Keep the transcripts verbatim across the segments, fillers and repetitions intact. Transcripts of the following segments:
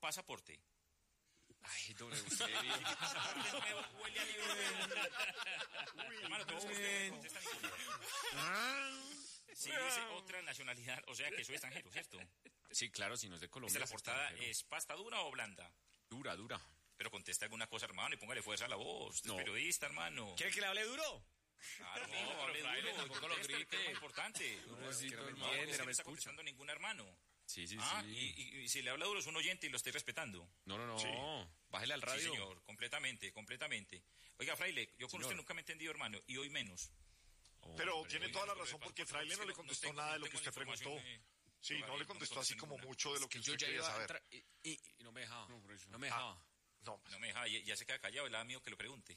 pasaporte. Ay, don Eusebio. Huele a libro. Hermano, pero usted contesta si dice otra nacionalidad, o sea que soy extranjero, ¿cierto? Sí, claro, si no es de Colombia. ¿Esta la portada extranjero. ¿Es pasta dura o blanda? Dura, dura. Pero conteste alguna cosa, hermano, y póngale fuerza a la voz. Usted No. es periodista, hermano. ¿Quiere que le hable duro? Claro, No, no, hable fraile, duro, tampoco lo conteste, grite. que es muy importante. No, sí, que no me no, entiende, usted no me está escucha. contestando ningún hermano. Sí, sí, ah, sí. Y, y, y si le habla duro es un oyente y lo estoy respetando. No, no, no. Sí. Bájele al radio. Sí, señor, completamente, completamente. Oiga, fraile, yo con Señor. usted nunca me he entendido, hermano, y hoy menos. Pero Hombre, tiene oiga, toda la no, razón no, porque no, Fraile no no le tengo- contestó no tengo- nada de no lo que tengo usted la preguntó. información, eh, Sí, no todavía, le no me contestó así contestó como ninguna. mucho de lo que que yo usted ya quería iba a saber. entrar y, y- y no me dejaba. No, me dejaba. No, No me deja, ya, ya se queda callado, le da miedo que lo pregunte.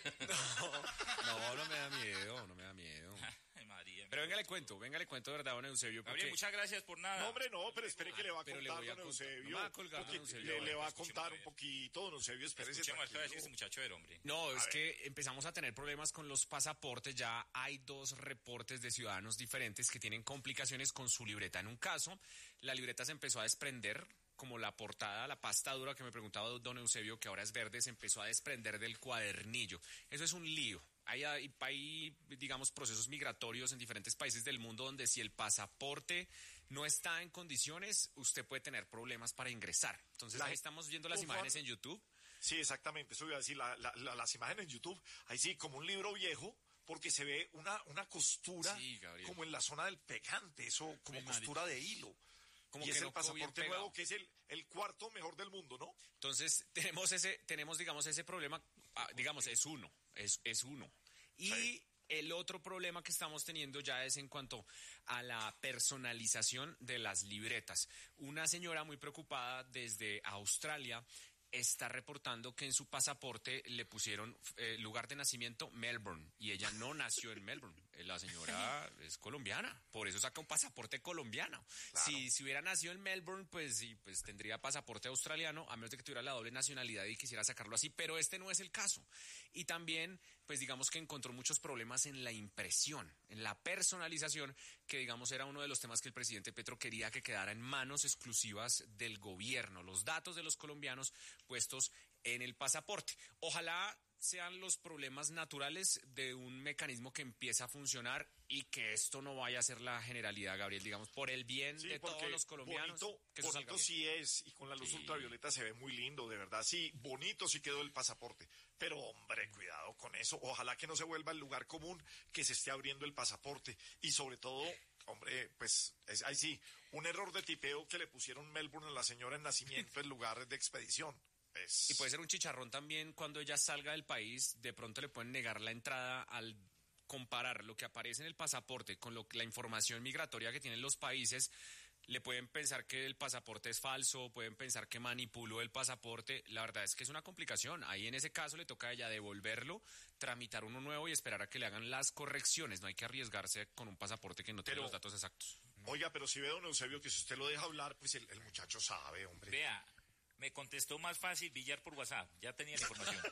No, no me da miedo, no me da miedo. Ay, María. Pero venga, le cuento, venga, le cuento de verdad, don Eusebio. Gabriel, porque- muchas gracias por nada. no, hombre, no, pero espere que le va a Pero le contar, voy a don contar. Eusebio. No me va a colgar, porque don Eusebio. le, le va a Escuchemos, contar a un ver. poquito, don Eusebio, espérese Escuchemos qué va a decir tranquilo. este muchacho del hombre. No, es ver. que empezamos a tener problemas con los pasaportes. Ya hay dos reportes de ciudadanos diferentes que tienen complicaciones con su libreta. En un caso, la libreta se empezó a desprender, como la portada, la pasta dura que me preguntaba don Eusebio, que ahora es verde, se empezó a desprender del cuadernillo. Eso es un lío. Hay, hay, hay, digamos, procesos migratorios en diferentes países del mundo donde si el pasaporte no está en condiciones, usted puede tener problemas para ingresar. Entonces, La- ahí estamos viendo las Uf, imágenes Juan. en YouTube. Sí, exactamente, eso iba a decir, la- la- la- las imágenes en YouTube, ahí sí, como un libro viejo, porque se ve una, una costura Sí, Gabriel. como en la zona del pegante, eso como Sí, costura de hilo. Como y que es no el quedó bien pasaporte pegado. nuevo, que es el, el cuarto mejor del mundo, ¿no? Entonces, tenemos ese, tenemos, digamos, ese problema, ah, digamos, es uno, es, es uno. Y Sí. el otro problema que estamos teniendo ya es en cuanto a la personalización de las libretas. Una señora muy preocupada desde Australia está reportando que en su pasaporte le pusieron eh, lugar de nacimiento Melbourne y ella no nació en Melbourne. Eh, La señora es colombiana, por eso saca un pasaporte colombiano. Claro. Si, si hubiera nacido en Melbourne, pues sí, pues tendría pasaporte australiano, a menos de que tuviera la doble nacionalidad y quisiera sacarlo así, pero este no es el caso. Y también, pues digamos que encontró muchos problemas en la impresión, en la personalización, que digamos era uno de los temas que el presidente Petro quería que quedara en manos exclusivas del gobierno, los datos de los colombianos puestos en el pasaporte. Ojalá sean los problemas naturales de un mecanismo que empieza a funcionar y que esto no vaya a ser la generalidad, Gabriel, digamos, por el bien Sí, de porque todos los colombianos. bonito, que eso salga bonito bien. sí es, y con la luz Sí. ultravioleta se ve muy lindo, de verdad, sí, bonito sí quedó el pasaporte. Pero hombre, cuidado con eso, ojalá que no se vuelva el lugar común que se esté abriendo el pasaporte. Y sobre todo, hombre, pues, es, ahí sí, un error de tipeo que le pusieron Melbourne a la señora en nacimiento en lugar de expedición. Es... Y puede ser un chicharrón también cuando ella salga del país, de pronto le pueden negar la entrada al comparar lo que aparece en el pasaporte con lo, la información migratoria que tienen los países. Le pueden pensar que el pasaporte es falso, pueden pensar que manipuló el pasaporte. La verdad es que es una complicación. Ahí en ese caso le toca a ella devolverlo, tramitar uno nuevo y esperar a que le hagan las correcciones. No hay que arriesgarse con un pasaporte que no tiene Pero- los datos exactos. Oiga, pero si ve, don Eusebio, que si usted lo deja hablar, pues el, el muchacho sabe, hombre. Vea, me contestó más fácil Villar por WhatsApp. Ya tenía la información.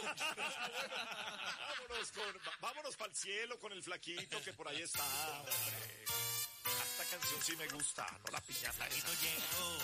vámonos con, va- vámonos para el cielo con el flaquito que por ahí está, hombre. Esta canción sí me gusta, no la piñata esa. Flaquito llegó